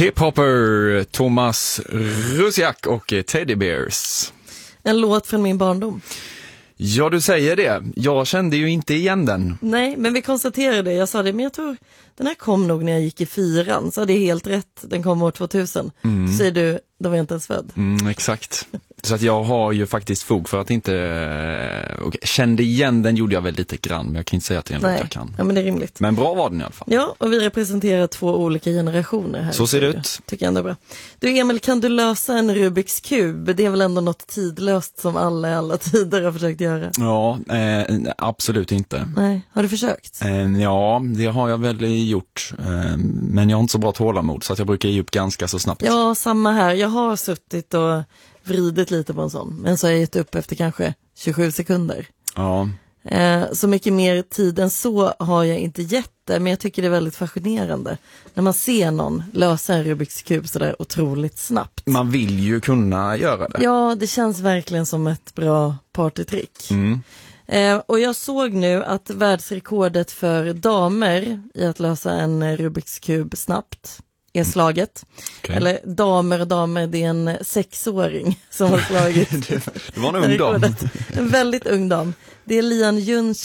Hiphopper, Thomas Rusiak och Teddy Bears. En låt från min barndom. Ja, du säger det. Jag kände ju inte igen den. Nej, men vi konstaterade det. Jag sa det, men jag tror den här kom nog när jag gick i 4:an. Så det är helt rätt. Den kom år 2000. Så säger du, då var jag inte ens född. Exakt. Så att jag har ju faktiskt fog för att inte... kände igen den gjorde jag väl lite grann, men jag kan inte säga att det är en låt jag kan. Ja, men det är rimligt. Men bra var den i alla fall. Ja, och vi representerar 2 olika generationer här. Så ser det ut. Tycker jag ändå är bra. Du Emil, kan du lösa en Rubiks kub? Det är väl ändå något tidlöst som alla i alla tider har försökt göra? Ja, absolut inte. Nej, har du försökt? Ja, det har jag väl gjort. Men jag har inte så bra tålamod så att jag brukar ge upp ganska så snabbt. Ja, samma här. Jag har suttit och vridit lite på en sån. Men så har jag gett upp efter kanske 27 sekunder. Ja. Så mycket mer tid än så har jag inte gett det, men jag tycker det är väldigt fascinerande när man ser någon lösa en Rubiks kub så där otroligt snabbt. Man vill ju kunna göra det. Ja, det känns verkligen som ett bra partytrick. Och jag såg nu att världsrekordet för damer i att lösa en Rubiks kub snabbt är slaget. Okay. Eller damer, det är en 6-åring som har slagit. Det var en ung dam. En väldigt ung dam. Det är Lian Jun